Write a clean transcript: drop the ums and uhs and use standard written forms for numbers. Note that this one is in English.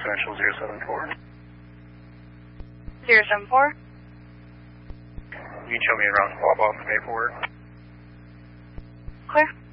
Central 074. 074. You can show me around swap off the paperwork. Clear.